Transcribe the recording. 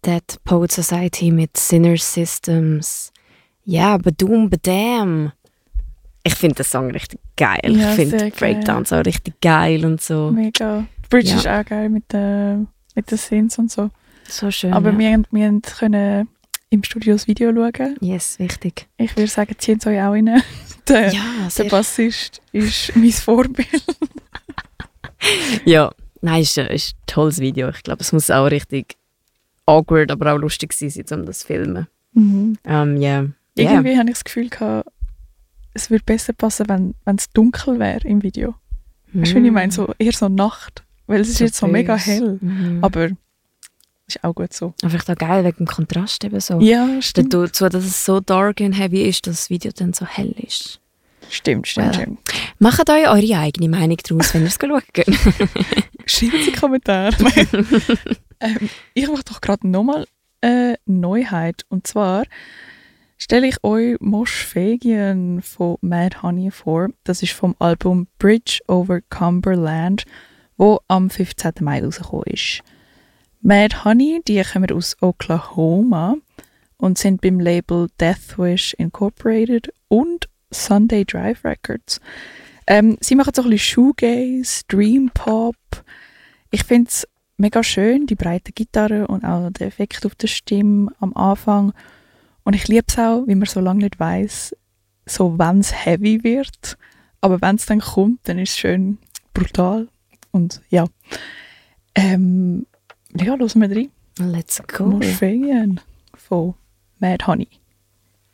Dead Poet Society mit Sinner Systems. Ja, Badum Badam. Ich finde den Song richtig geil. Ja, ich finde sehr die Breakdowns auch richtig geil und so. Mega. Die Bridge ist auch geil mit den Synths und so. So schön. Aber ja. wir können im Studio das Video schauen. Yes, wichtig. Ich würde sagen, ziehen Sie euch auch rein. Der Bassist ist mein Vorbild. Ja, nein, ist ein tolles Video. Ich glaube, es muss auch richtig awkward, aber auch lustig sein, um das zu filmen. Mhm. Yeah. Irgendwie habe ich das Gefühl gehabt, es würde besser passen, wenn es dunkel wäre im Video. Weißt du, wie ich meine? So, eher so Nacht. Weil es ist jetzt so mega hell. Aber ist auch gut so. Aber vielleicht auch geil wegen dem Kontrast eben so. Ja, stimmt. Dazu, dass es so dark und heavy ist, dass das Video dann so hell ist. Stimmt. Macht euch eure eigene Meinung daraus, wenn ihr es schauen könnt. Schreibt sie Kommentare. Ich mache doch gerade nochmal eine Neuheit. Und zwar stelle ich euch Moschfegien von Mad Honey vor. Das ist vom Album Bridge over Cumberland, wo am 15. Mai rausgekommen ist. Mad Honey, die kommen aus Oklahoma und sind beim Label Deathwish Incorporated und Sunday Drive Records. Sie machen so ein bisschen Shoegaze, Dream Pop. Ich finde es mega schön, die breite Gitarre und auch der Effekt auf der Stimme am Anfang. Und ich liebe es auch, wie man so lange nicht weiss, so wenn es heavy wird. Aber wenn es dann kommt, dann ist es schön brutal. Und ja. Ja, hören wir rein. Let's go. Moschfegien von Mad Honey.